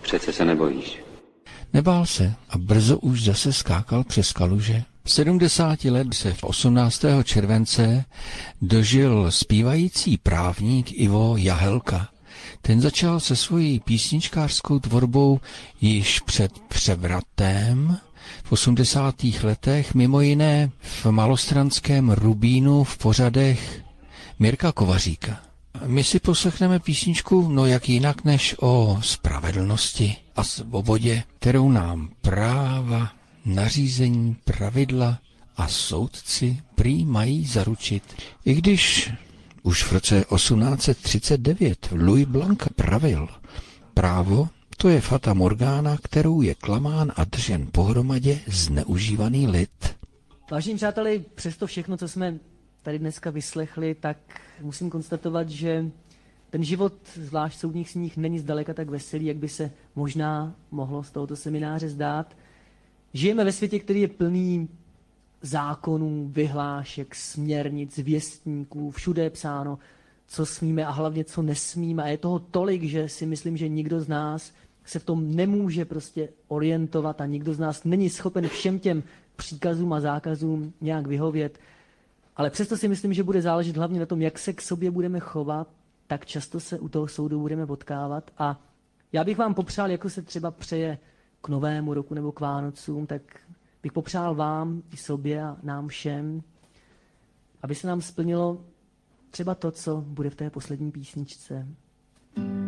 Přece se nebojíš. Nebál se a brzo už zase skákal přes kaluže. 70 let se v 18. července dožil zpívající právník Ivo Jahelka. Ten začal se svojí písničkářskou tvorbou již před převratem v 80. letech, mimo jiné v malostranském Rubínu v pořadech Mirka Kovaříka. My si poslechneme písničku, no jak jinak než o spravedlnosti a svobodě, kterou nám práva, nařízení, pravidla a soudci prý mají zaručit. I když už v roce 1839 Louis Blanc pravil, právo to je fata morgana, kterou je klamán a držen pohromadě zneužívaný lid. Vážení přáteli, přesto všechno, co jsme tady dneska vyslechli, tak musím konstatovat, že ten život, zvlášť v soudních síních, není zdaleka tak veselý, jak by se možná mohlo z tohoto semináře zdát. Žijeme ve světě, který je plný zákonů, vyhlášek, směrnic, věstníků, všude je psáno, co smíme a hlavně co nesmíme. A je toho tolik, že si myslím, že nikdo z nás se v tom nemůže prostě orientovat a nikdo z nás není schopen všem těm příkazům a zákazům nějak vyhovět. Ale přesto si myslím, že bude záležet hlavně na tom, jak se k sobě budeme chovat, tak často se u toho soudu budeme potkávat. A já bych vám popřál, jako se třeba přeje k Novému roku nebo k Vánocům, tak bych popřál vám i sobě a nám všem, aby se nám splnilo třeba to, co bude v té poslední písničce.